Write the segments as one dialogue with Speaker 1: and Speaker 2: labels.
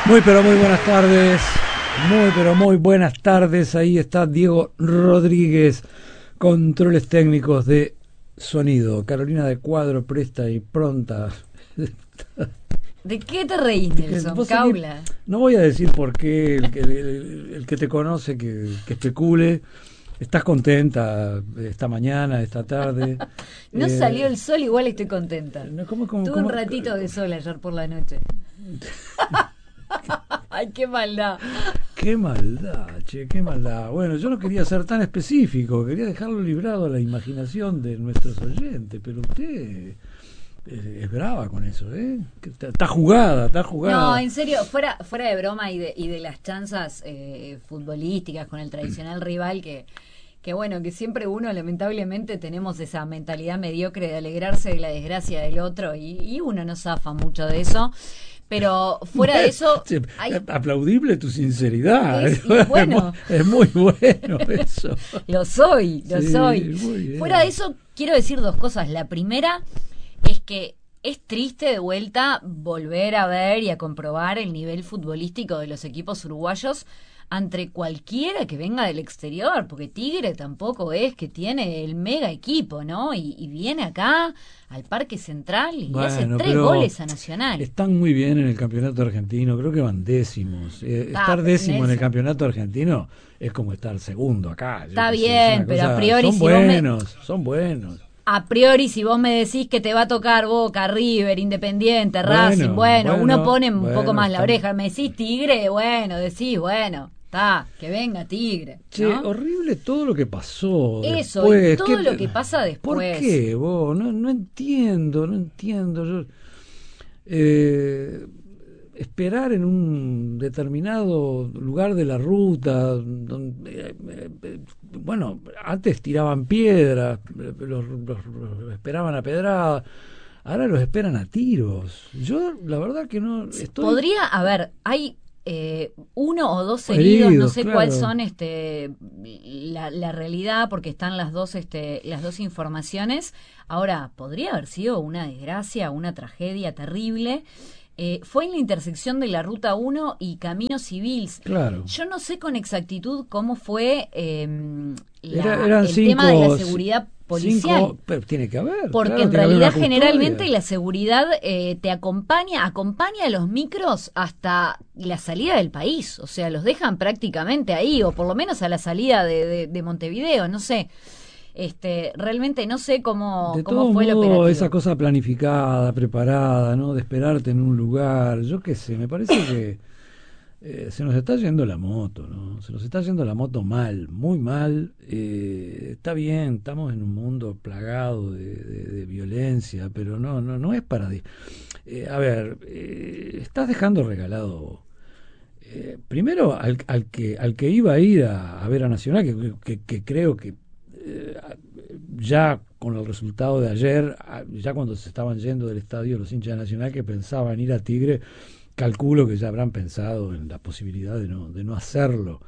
Speaker 1: Muy pero muy buenas tardes, muy pero muy buenas tardes. Ahí está Diego Rodríguez, controles técnicos de sonido. Carolina de Cuadro, presta y pronta.
Speaker 2: ¿De qué te reís, Nelson? Caula.
Speaker 1: No voy a decir por qué, el que te conoce que especule. ¿Estás contenta esta mañana, esta tarde?
Speaker 2: No salió el sol, igual estoy contenta. Tuve un
Speaker 1: ¿cómo?
Speaker 2: ratito de sol ayer por la noche. Ay, qué maldad.
Speaker 1: Qué maldad, che, qué maldad. Bueno, yo no quería ser tan específico, quería dejarlo librado a la imaginación de nuestros oyentes, pero usted es brava con eso, ¿eh? Está jugada.
Speaker 2: No, en serio, fuera de broma y de las chanzas futbolísticas con el tradicional rival que bueno, que siempre uno lamentablemente tenemos esa mentalidad mediocre de alegrarse de la desgracia del otro y uno no zafa mucho de eso. Pero fuera de eso...
Speaker 1: Aplaudible tu sinceridad.
Speaker 2: Bueno.
Speaker 1: Es muy bueno eso.
Speaker 2: Lo soy. Fuera de eso, quiero decir dos cosas. La primera es que es triste de vuelta volver a ver y a comprobar el nivel futbolístico de los equipos uruguayos ante cualquiera que venga del exterior, porque Tigre tampoco es que tiene el mega equipo, ¿no? Y viene acá al Parque Central y hace 3 goles a Nacional.
Speaker 1: Están muy bien en el campeonato argentino, creo que van décimos. Estar décimo en el campeonato argentino es como estar segundo acá.
Speaker 2: Está bien, pero a priori
Speaker 1: son buenos.
Speaker 2: A priori, si vos me decís que te va a tocar Boca, River, Independiente, Racing, uno pone un poco más la oreja. Me decís Tigre, que venga Tigre, ¿no?
Speaker 1: Che, horrible todo lo que pasó.
Speaker 2: Eso,
Speaker 1: después.
Speaker 2: Y todo lo que pasa después.
Speaker 1: ¿Por qué vos? No entiendo. Yo, esperar en un determinado lugar de la ruta, donde, bueno, antes tiraban piedras, los esperaban a pedradas, ahora los esperan a tiros. Yo, la verdad que no estoy...
Speaker 2: Podría haber, hay 1 o 2 heridos, no sé
Speaker 1: claro.
Speaker 2: cuál son la realidad, porque están las dos informaciones. Ahora, podría haber sido una desgracia, una tragedia terrible. Fue en la intersección de la Ruta 1 y Camino Civil.
Speaker 1: Claro.
Speaker 2: Yo no sé con exactitud cómo fue
Speaker 1: eran
Speaker 2: el tema de la seguridad policial.
Speaker 1: Pero tiene que haber.
Speaker 2: Porque
Speaker 1: claro,
Speaker 2: en realidad generalmente la seguridad te acompaña a los micros hasta la salida del país. O sea, los dejan prácticamente ahí, o por lo menos a la salida de Montevideo, no sé. Realmente no sé cómo fue el operativo.
Speaker 1: Esa cosa planificada, preparada, ¿no? De esperarte en un lugar, yo qué sé, me parece que se nos está yendo la moto, ¿no? Se nos está yendo la moto mal, muy mal. Está bien, estamos en un mundo plagado de violencia, pero no es para... estás dejando regalado... primero al que iba a ir a ver a Nacional, que creo que ya con el resultado de ayer, ya cuando se estaban yendo del estadio los hinchas de Nacional que pensaban ir a Tigre, calculo que ya habrán pensado en la posibilidad de no hacerlo,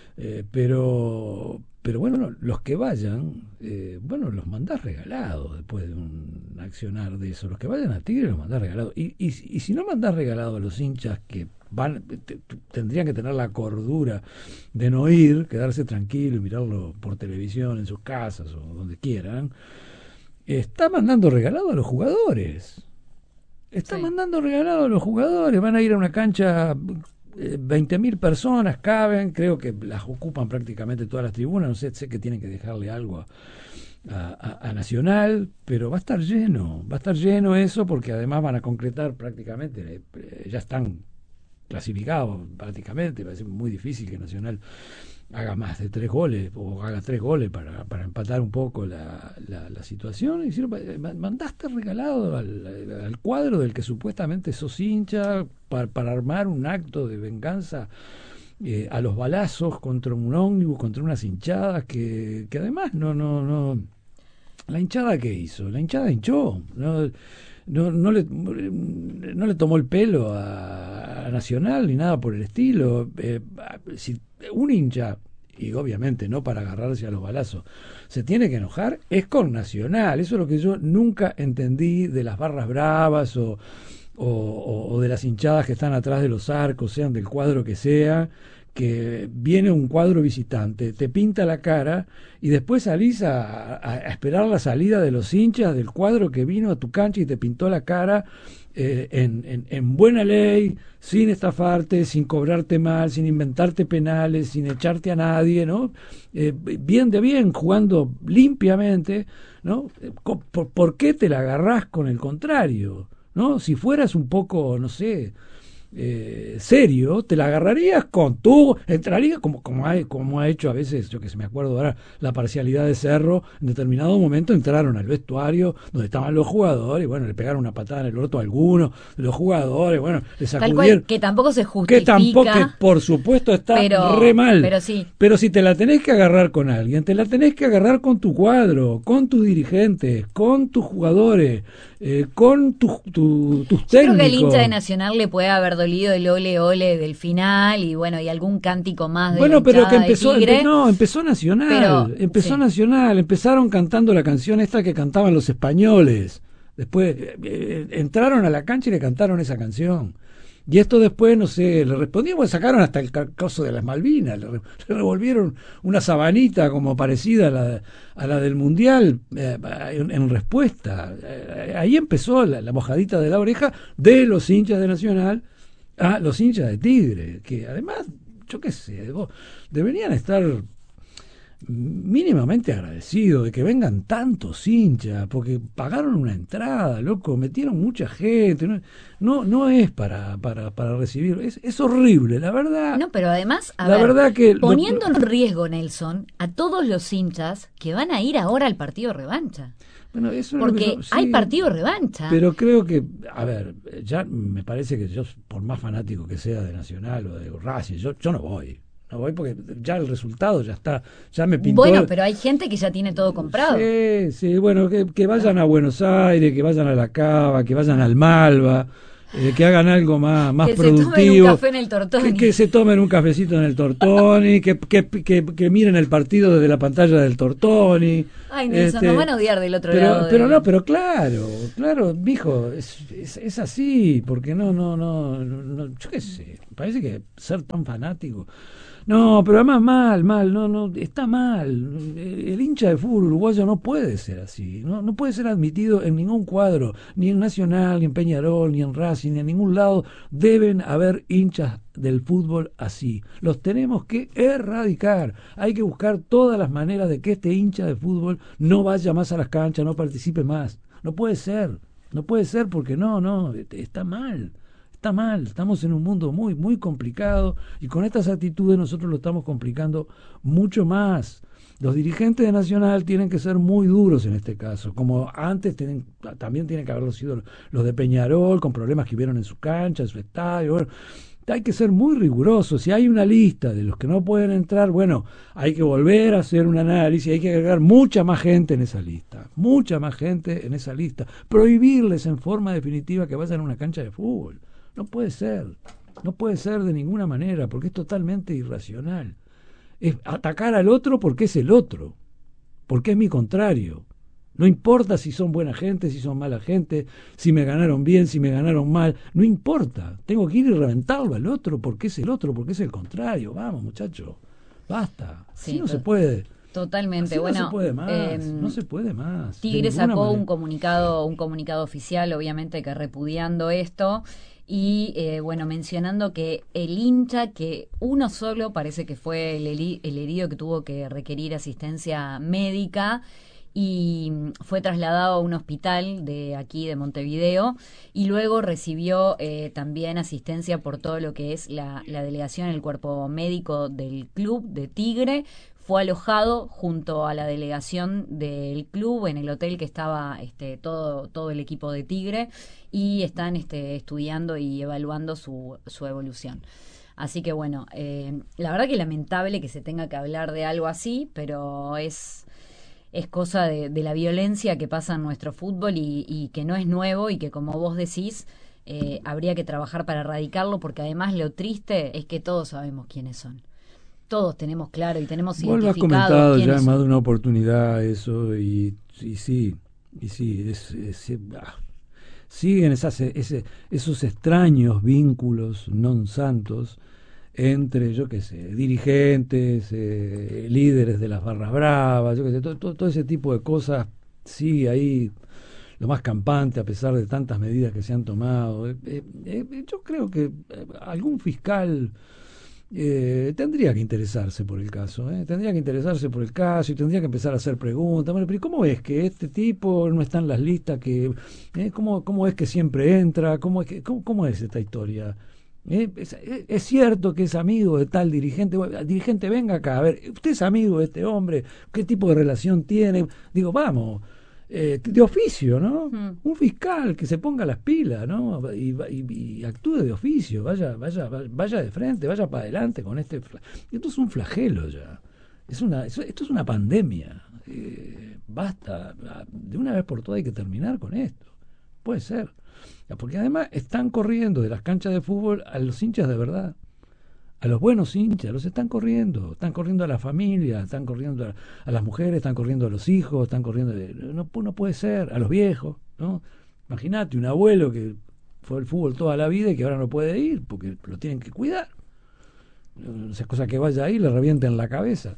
Speaker 1: pero bueno, los que vayan, los mandás regalados después de un accionar de eso. Los que vayan a Tigre los mandás regalados, y si no mandás regalados a los hinchas que tendrían que tener la cordura de no ir, quedarse tranquilo y mirarlo por televisión en sus casas o donde quieran, está mandando regalado a los jugadores. Mandando regalado a los jugadores. Van a ir a una cancha, 20.000 personas caben, creo que las ocupan prácticamente todas las tribunas, no sé que tienen que dejarle algo a Nacional, pero va a estar lleno eso, porque además van a concretar prácticamente, ya están clasificados prácticamente. Va a ser muy difícil que Nacional haga más de 3 goles o haga 3 goles para empatar un poco la situación. Y mandaste regalado al cuadro del que supuestamente sos hincha para armar un acto de venganza a los balazos contra un ómnibus, contra unas hinchadas que además no la hinchada que hizo, la hinchada hinchó, no le tomó el pelo a Nacional ni nada por el estilo. Si un hincha, y obviamente no para agarrarse a los balazos, se tiene que enojar, es con Nacional. Eso es lo que yo nunca entendí de las barras bravas o o de las hinchadas que están atrás de los arcos, sean del cuadro que sea, que viene un cuadro visitante, te pinta la cara y después salís a esperar la salida de los hinchas del cuadro que vino a tu cancha y te pintó la cara en buena ley, sin estafarte, sin cobrarte mal, sin inventarte penales, sin echarte a nadie, ¿no? Bien de bien, jugando limpiamente, ¿no? ¿Por qué te la agarrás con el contrario? ¿No? Si fueras un poco, no sé, serio, te la agarrarías con entraría como ha hecho a veces, yo que se me acuerdo ahora, la parcialidad de Cerro, en determinado momento entraron al vestuario donde estaban los jugadores, y bueno, le pegaron una patada en el orto a algunos de los jugadores, bueno, le sacudieron.
Speaker 2: Tal cual, que tampoco se justifica.
Speaker 1: Que por supuesto está re mal. Pero si te la tenés que agarrar con alguien, te la tenés que agarrar con tu cuadro, con tus dirigentes, con tus jugadores, con tus técnicos.
Speaker 2: Yo creo que al hincha de Nacional le puede haber dolido el ole ole del final y bueno, y algún cántico más de
Speaker 1: bueno, pero que empezó
Speaker 2: Nacional,
Speaker 1: Nacional, empezaron cantando la canción esta que cantaban los españoles. Después entraron a la cancha y le cantaron esa canción. Y esto después, no sé, le respondían, bueno, sacaron hasta el caso de las Malvinas, le revolvieron una sabanita como parecida a la del Mundial en respuesta. Ahí empezó la mojadita de la oreja de los hinchas de Nacional a los hinchas de Tigre, que además, yo qué sé, deberían estar mínimamente agradecidos de que vengan tantos hinchas, porque pagaron una entrada, loco, metieron mucha gente, no es para recibir, es horrible, la verdad.
Speaker 2: No, pero además,
Speaker 1: verdad que
Speaker 2: poniendo en riesgo, Nelson, a todos los hinchas que van a ir ahora al partido revancha.
Speaker 1: Bueno, eso
Speaker 2: porque
Speaker 1: sí,
Speaker 2: hay partido revancha.
Speaker 1: Pero creo que, a ver, ya me parece que yo, por más fanático que sea de Nacional o de Racing, yo no voy. No voy porque ya el resultado ya está, ya me pintó.
Speaker 2: Bueno, pero hay gente que ya tiene todo comprado.
Speaker 1: Sí, bueno, que vayan a Buenos Aires, que vayan a La Cava, que vayan al Malva, que hagan algo más productivo.
Speaker 2: Que se tomen un café en el Tortoni.
Speaker 1: Que se tomen un cafecito en el Tortoni, que miren el partido desde la pantalla del Tortoni.
Speaker 2: Ay, Nelson, nos van a odiar del otro lado.
Speaker 1: Pero claro, mijo, es así, porque no, yo qué sé, parece que ser tan fanático. No, pero además mal, está mal. El hincha de fútbol uruguayo no puede ser así, no puede ser admitido en ningún cuadro, ni en Nacional, ni en Peñarol, ni en Racing, ni en ningún lado. Deben haber hinchas del fútbol así. Los tenemos que erradicar. Hay que buscar todas las maneras de que este hincha de fútbol no vaya más a las canchas, no participe más. No puede ser porque no, está mal. Está mal, estamos en un mundo muy, muy complicado y con estas actitudes nosotros lo estamos complicando mucho más. Los dirigentes de Nacional tienen que ser muy duros en este caso, como antes también tienen que haberlo sido los de Peñarol, con problemas que hubieron en su cancha, en su estadio. Bueno, hay que ser muy rigurosos. Si hay una lista de los que no pueden entrar, bueno, hay que volver a hacer un análisis, hay que agregar mucha más gente en esa lista, prohibirles en forma definitiva que vayan a una cancha de fútbol. No puede ser de ninguna manera, porque es totalmente irracional. Es atacar al otro porque es el otro, porque es mi contrario. No importa si son buena gente, si son mala gente, si me ganaron bien, si me ganaron mal, no importa. Tengo que ir y reventarlo al otro porque es el otro, porque es el contrario. Vamos, muchachos, basta. Así no se puede.
Speaker 2: Totalmente.
Speaker 1: Así
Speaker 2: bueno,
Speaker 1: no se puede más.
Speaker 2: Tigre sacó un comunicado oficial, obviamente, que repudiando esto. Y mencionando que el hincha, que uno solo parece que fue el herido que tuvo que requerir asistencia médica y fue trasladado a un hospital de aquí de Montevideo y luego recibió también asistencia por todo lo que es la delegación, el cuerpo médico del club de Tigre. Fue alojado junto a la delegación del club en el hotel que estaba todo el equipo de Tigre y están estudiando y evaluando su evolución. Así que bueno, la verdad que lamentable que se tenga que hablar de algo así, pero es cosa de la violencia que pasa en nuestro fútbol y que no es nuevo y que, como vos decís, habría que trabajar para erradicarlo, porque además lo triste es que todos sabemos quiénes son. Todos tenemos claro y tenemos identificado.
Speaker 1: Vos lo has comentado ya en más de una oportunidad eso y sí, siguen esos extraños vínculos non santos entre, yo qué sé, dirigentes, líderes de las barras bravas, yo qué sé, todo ese tipo de cosas sigue ahí lo más campante a pesar de tantas medidas que se han tomado. Yo creo que algún fiscal tendría que interesarse por el caso, tendría que interesarse por el caso y tendría que empezar a hacer preguntas. Bueno, pero ¿cómo es que este tipo no está en las listas? ¿Cómo es que siempre entra? ¿Cómo es esta historia? Es cierto que es amigo de tal dirigente. Bueno, dirigente, venga acá, a ver, ¿usted es amigo de este hombre? ¿Qué tipo de relación tiene? Digo, vamos, de oficio, ¿no? Un fiscal que se ponga las pilas, ¿no? Y actúe de oficio, vaya de frente, vaya para adelante con este. Esto es un flagelo ya. Esto es una pandemia. Basta, de una vez por todas hay que terminar con esto. Puede ser. Porque además están corriendo de las canchas de fútbol a los hinchas de verdad. A los buenos hinchas, los están corriendo a la familia, están corriendo a las mujeres, están corriendo a los hijos, están corriendo, no puede ser, a los viejos, ¿no? Imagínate un abuelo que fue al fútbol toda la vida y que ahora no puede ir porque lo tienen que cuidar. Esas cosas que vaya ahí le revienten la cabeza.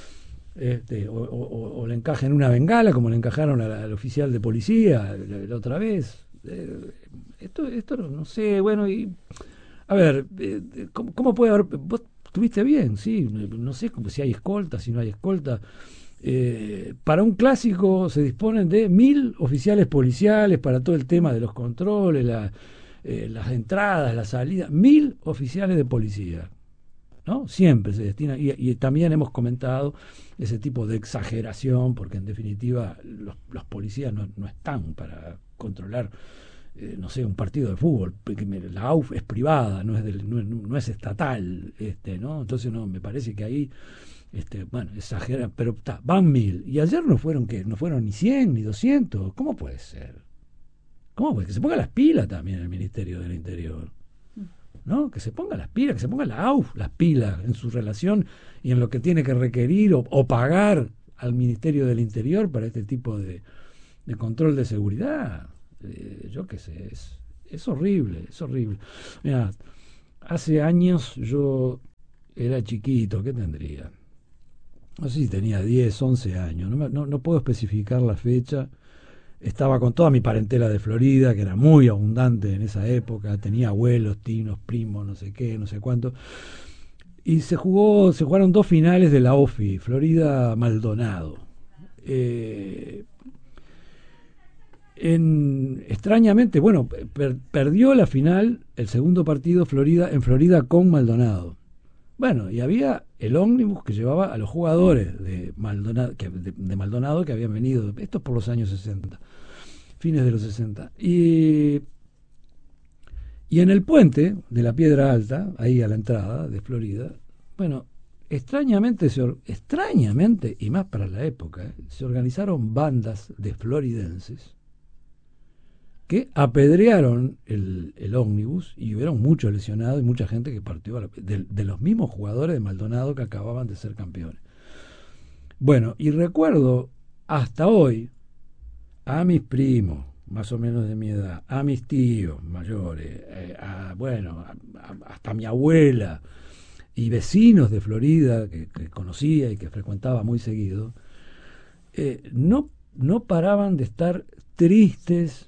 Speaker 1: O le encajen una bengala como le encajaron al oficial de policía la otra vez. Esto no sé, bueno, y a ver, ¿cómo puede haber? Vos estuviste bien, sí, no sé si hay escolta, si no hay escolta. Para un clásico se disponen de 1.000 oficiales policiales para todo el tema de los controles, las entradas, las salidas, 1.000 oficiales de policía, ¿no? Siempre se destina, y también hemos comentado ese tipo de exageración, porque en definitiva los policías no están para controlar no sé, un partido de fútbol, la AUF es privada, no es estatal, ¿no? Entonces me parece que ahí bueno, exagera, pero van 1.000, y ayer no fueron ni 100 ni 200. ¿Cómo puede ser? ¿Cómo puede? Que se ponga las pilas también el Ministerio del Interior, ¿no? Que se ponga las pilas, que se ponga la AUF las pilas en su relación y en lo que tiene que requerir o pagar al Ministerio del Interior para este tipo de control de seguridad. Yo qué sé, es horrible, es horrible. Mira, hace años yo era chiquito, ¿qué tendría? No sé si tenía 10, 11 años, no puedo especificar la fecha. Estaba con toda mi parentela de Florida, que era muy abundante en esa época, tenía abuelos, tinos, primos, no sé qué, no sé cuánto. Y se jugaron 2 finales de la OFI, Florida Maldonado. Extrañamente, bueno, perdió la final, el segundo partido en Florida con Maldonado. Bueno, y había el ómnibus que llevaba a los jugadores de Maldonado que habían venido, esto por los años 60, fines de los 60. Y en el puente de la Piedra Alta, ahí a la entrada de Florida, bueno, extrañamente, y más para la época, se organizaron bandas de floridenses que apedrearon el ómnibus y hubieron muchos lesionados y mucha gente que partió de los mismos jugadores de Maldonado que acababan de ser campeones. Bueno, y recuerdo hasta hoy a mis primos, más o menos de mi edad, a mis tíos mayores, hasta mi abuela y vecinos de Florida que conocía y que frecuentaba muy seguido, no paraban de estar tristes.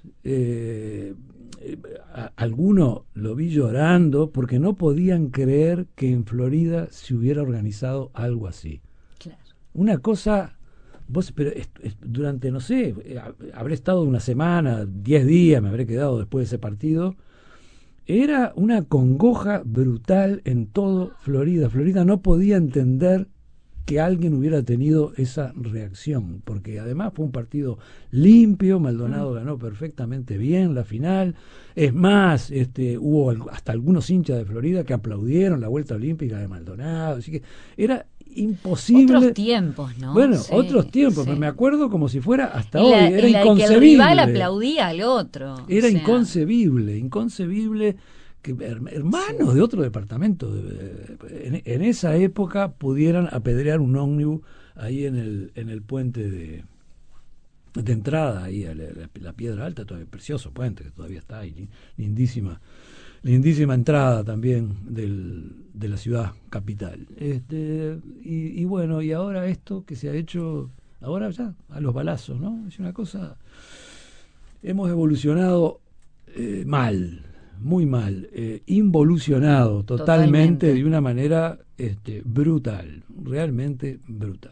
Speaker 1: Alguno lo vi llorando porque no podían creer que en Florida se hubiera organizado algo así. Claro. Una cosa, pero durante, no sé, habré estado una semana, 10 días me habré quedado después de ese partido. Era una congoja brutal en todo Florida. Florida no podía entender que alguien hubiera tenido esa reacción, porque además fue un partido limpio, Maldonado ganó perfectamente bien la final, es más, hubo hasta algunos hinchas de Florida que aplaudieron la vuelta olímpica de Maldonado, así que era imposible.
Speaker 2: Otros tiempos, ¿no?
Speaker 1: Bueno,
Speaker 2: sí,
Speaker 1: otros tiempos,
Speaker 2: sí.
Speaker 1: me acuerdo como si fuera hasta hoy, era inconcebible.
Speaker 2: Que el rival aplaudía al otro.
Speaker 1: Era inconcebible que hermanos de otro departamento en esa época pudieran apedrear un ómnibus ahí en el puente de entrada ahí a la Piedra Alta, todavía precioso puente que todavía está ahí, lindísima entrada también de la ciudad capital. Y bueno, y ahora esto que se ha hecho, ahora ya a los balazos, ¿no? Es una cosa, hemos evolucionado mal, muy mal, involucionado totalmente de una manera brutal, realmente brutal.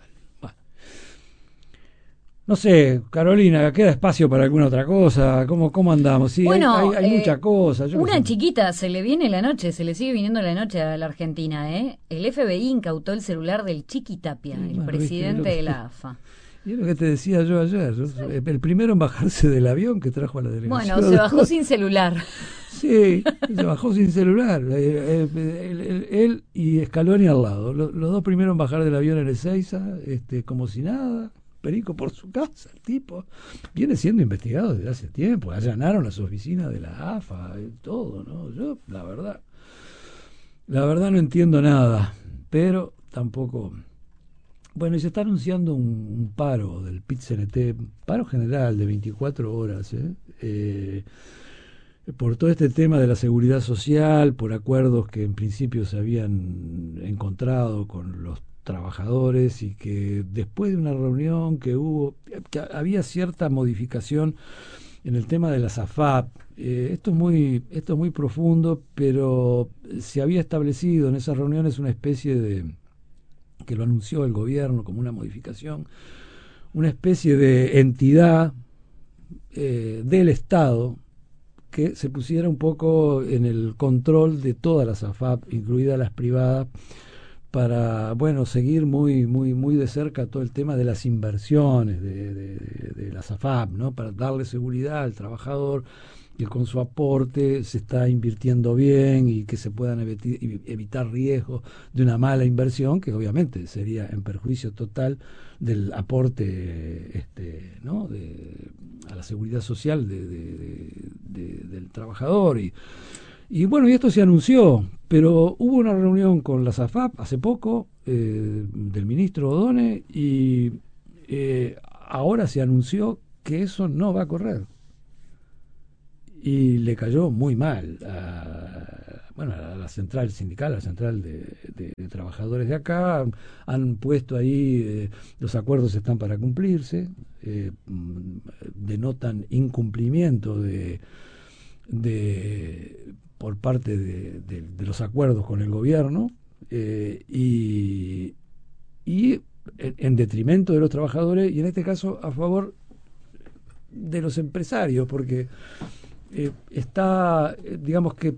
Speaker 1: No sé, Carolina, ¿queda espacio para alguna otra cosa? ¿Cómo andamos? Sí,
Speaker 2: bueno,
Speaker 1: hay mucha cosa.
Speaker 2: Una chiquita, se le viene la noche, se le sigue viniendo la noche a la Argentina, ¿eh? El FBI incautó el celular del Chiqui Tapia, el presidente de la AFA.
Speaker 1: Y es lo que te decía yo ayer, el primero en bajarse del avión que trajo a la delegación.
Speaker 2: Bueno, se bajó sin celular.
Speaker 1: Sí, se bajó sin celular. Él y Scaloni al lado. Los dos primeros en bajar del avión en Ezeiza, como si nada. Perico por su casa, el tipo viene siendo investigado desde hace tiempo, allanaron las oficinas de la AFA, todo, ¿no? Yo, la verdad no entiendo nada, pero tampoco. Bueno, y se está anunciando un paro del PIT-CNT, paro general de 24 horas, por todo este tema de la seguridad social, por acuerdos que en principio se habían encontrado con los trabajadores y que después de una reunión que hubo, que había cierta modificación en el tema de las AFAP. Esto es muy profundo, pero se había establecido en esas reuniones una especie de, que lo anunció el gobierno como una modificación, una especie de entidad del Estado que se pusiera un poco en el control de todas las AFAP, incluidas las privadas, para, bueno, seguir muy de cerca todo el tema de las inversiones de las AFAP, ¿no? Para darle seguridad al trabajador, que con su aporte se está invirtiendo bien y que se puedan evitar riesgos de una mala inversión, que obviamente sería en perjuicio total del aporte, ¿no? A la seguridad social del trabajador. Y bueno, y esto se anunció, pero hubo una reunión con las AFAP hace poco, del ministro Odone, y ahora se anunció que eso no va a correr. Y le cayó muy mal a la central sindical, a la central de trabajadores de acá. Han puesto ahí, los acuerdos están para cumplirse, denotan incumplimiento por parte de los acuerdos con el gobierno, y en detrimento de los trabajadores, y en este caso a favor de los empresarios, porque está, digamos que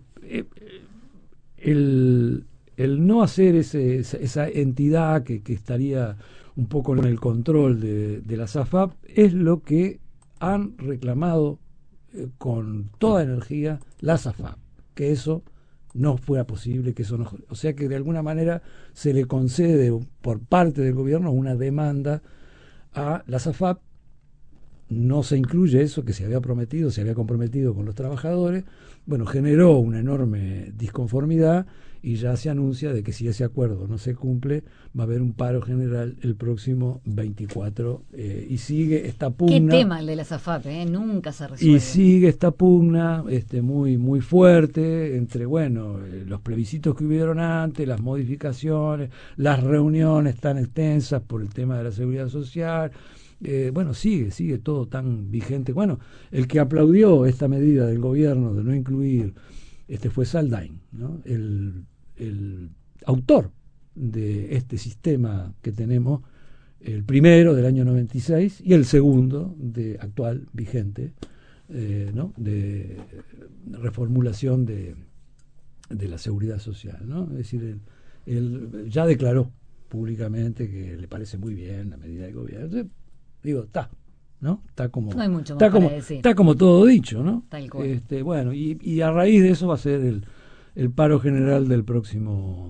Speaker 1: el no hacer esa entidad que estaría un poco en el control de la SAFAP es lo que han reclamado con toda energía la SAFAP, que eso no fuera posible, que eso no, o sea que de alguna manera se le concede por parte del gobierno una demanda a la SAFAP. No se incluye eso que se había prometido, se había comprometido con los trabajadores. Bueno, generó una enorme disconformidad y ya se anuncia de que si ese acuerdo no se cumple, va a haber un paro general el próximo 24, y sigue esta pugna.
Speaker 2: Qué tema el de la SAFAP, nunca se resuelve.
Speaker 1: Y sigue esta pugna muy fuerte entre, bueno, los plebiscitos que hubieron antes, las modificaciones, las reuniones tan extensas por el tema de la seguridad social. Bueno, sigue todo tan vigente. Bueno, el que aplaudió esta medida del gobierno de no incluir, fue Saldain, ¿no? El autor de este sistema que tenemos, el primero del año 96 y el segundo de actual vigente, ¿no? De reformulación de la seguridad social, ¿no? Es decir, él ya declaró públicamente que le parece muy bien la medida del gobierno. Digo, ¿no? Está como,
Speaker 2: no hay mucho más para decir.
Speaker 1: Está como todo dicho, ¿no?
Speaker 2: Tal cual.
Speaker 1: Bueno, y a raíz de eso va a ser el paro general del próximo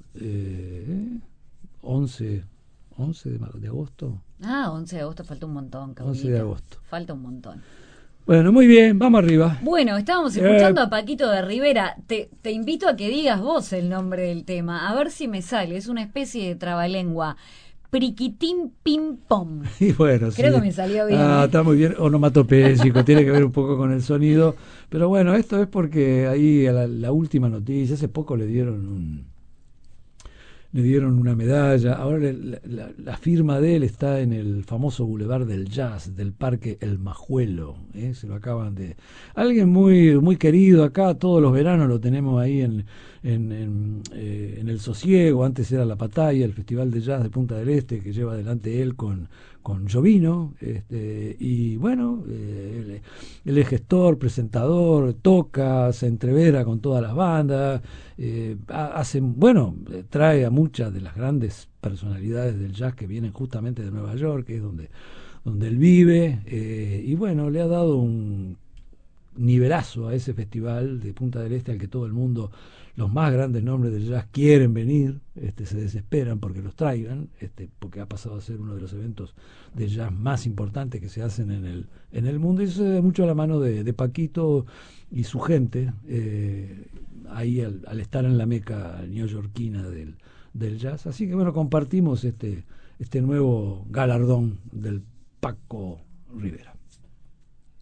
Speaker 1: 11 de agosto.
Speaker 2: 11 de agosto, falta un montón, Cabrita.
Speaker 1: 11 de agosto.
Speaker 2: Falta un montón.
Speaker 1: Bueno, muy bien, vamos arriba.
Speaker 2: Bueno, estábamos escuchando a Paquito de Rivera. Te invito a que digas vos el nombre del tema, a ver si me sale. Es una especie de trabalengua. Priquitín Pim Pom.
Speaker 1: Y bueno,
Speaker 2: creo
Speaker 1: sí.
Speaker 2: que me salió bien.
Speaker 1: Está muy bien, onomatopéyico, tiene que ver un poco con el sonido. Pero bueno, esto es porque ahí a la última noticia, hace poco le dieron una medalla. Ahora la firma de él está en el famoso Boulevard del Jazz del Parque El Majuelo. Se lo acaban de... Alguien muy muy querido acá, todos los veranos lo tenemos ahí en el Sosiego. Antes era La Pataya, el Festival de Jazz de Punta del Este, que lleva adelante él con Jovino. Y bueno, él es gestor, presentador, toca, se entrevera con todas las bandas. Trae a muchas de las grandes personalidades del jazz que vienen justamente de Nueva York, que es donde él vive, y bueno, le ha dado un nivelazo a ese festival de Punta del Este al que todo el mundo, los más grandes nombres del jazz quieren venir, se desesperan porque los traigan, porque ha pasado a ser uno de los eventos de jazz más importantes que se hacen en el mundo, y eso se da mucho a la mano de Paquito y su gente, ahí al estar en la meca neoyorquina del jazz. Así que bueno, compartimos este nuevo galardón del Paco Rivera.